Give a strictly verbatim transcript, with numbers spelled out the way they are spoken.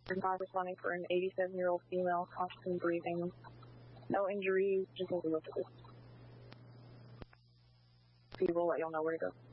five responding for an eighty-seven-year-old female, conscious and breathing. No injuries, just need to look at this. We will let y'all know where to go.